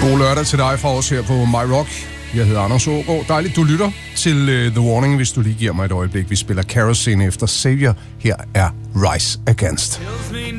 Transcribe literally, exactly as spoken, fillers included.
God lørdag til dig fra os her på My Rock. Jeg hedder Anders Aagaard. Dejligt, du lytter til uh, The Warning, hvis du lige giver mig et øjeblik. Vi spiller Kerosene efter Savior. Her er Rise Against.